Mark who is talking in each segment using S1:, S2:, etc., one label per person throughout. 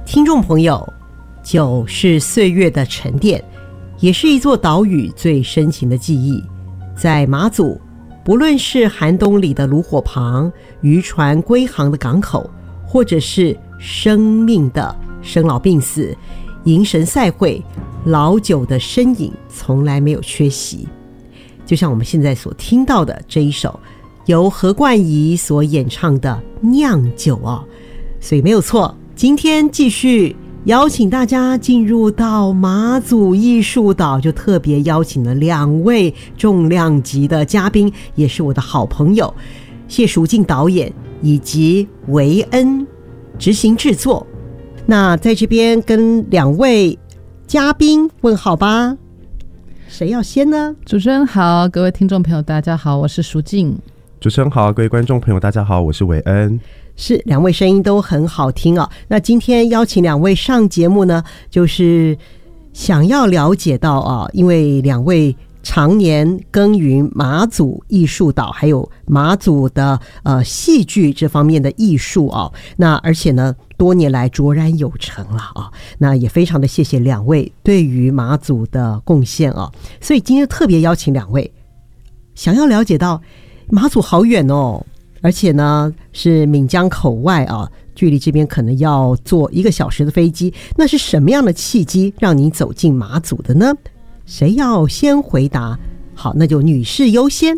S1: 听众朋友，酒是岁月的沉淀，也是一座岛屿最深情的记忆。在马祖，不论是寒冬里的炉火旁，渔船归航的港口，或者是生命的生老病死、迎神赛会，老酒的身影从来没有缺席。就像我们现在所听到的这一首由何冠仪所演唱的酿酒哦，所以没有错。今天继续邀请大家进入到马祖艺术岛，就特别邀请了两位重量级的嘉宾，也是我的好朋友谢淑静导演以及维恩执行制作。那在这边跟两位嘉宾问好吧，谁要先呢？
S2: 主持人好，各位听众朋友大家好，我是淑静。
S3: 主持人好，各位观众朋友大家好，我是韦恩。
S1: 是，两位声音都很好听啊。那今天邀请两位上节目呢，就是想要了解到啊，因为两位常年耕耘马祖艺术岛，还有马祖的戏剧这方面的艺术啊，那而且呢多年来卓然有成了啊，那也非常的谢谢两位对于马祖的贡献啊，所以今天特别邀请两位，想要了解到马祖好远哦，而且呢是闽江口外啊，距离这边可能要坐1个小时的飞机，那是什么样的契机让你走进马祖的呢？谁要先回答？好，那就女士优先。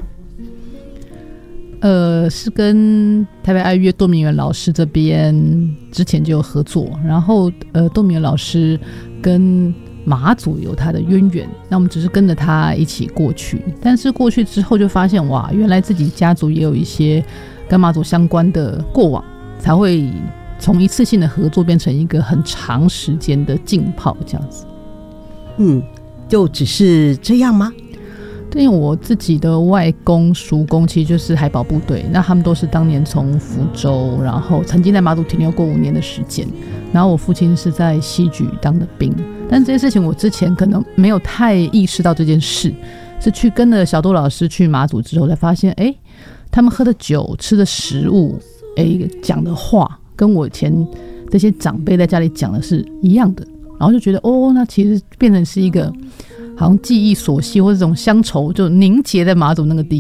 S2: 是跟台北爱乐窦明元老师这边之前就有合作，然后窦明元老师跟马祖有他的渊源，那我们只是跟着他一起过去，但是过去之后就发现哇，原来自己家族也有一些跟马祖相关的过往，才会从一次性的合作变成一个很长时间的浸泡这样子。
S1: 就只是这样吗？
S2: 对，因为我自己的外公叔公其实就是海保部队，那他们都是当年从福州，然后曾经在马祖停留过5年的时间，然后我父亲是在西莒当的兵，但这些事情我之前可能没有太意识到这件事，是去跟了小杜老师去马祖之后才发现，他们喝的酒、吃的食物，讲的话跟我以前这些长辈在家里讲的是一样的，然后就觉得那其实变成是一个好像记忆所系或者这种乡愁就凝结在马祖那个地